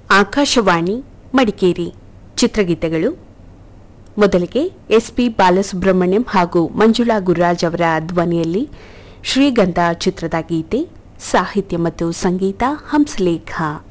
ಆಕಾಶವಾಣಿ ಮಡಿಕೇರಿ ಚಿತ್ರಗೀತೆಗಳು. ಮೊದಲಿಗೆ ಎಸ್ಪಿ ಬಾಲಸುಬ್ರಹ್ಮಣ್ಯಂ ಹಾಗೂ ಮಂಜುಳಾ ಗುರುರಾಜ್ ಅವರ ಧ್ವನಿಯಲ್ಲಿ ಶ್ರೀಗಂಧ ಚಿತ್ರದ ಗೀತೆ. ಸಾಹಿತ್ಯ ಮತ್ತು ಸಂಗೀತ ಹಂಸಲೇಖ.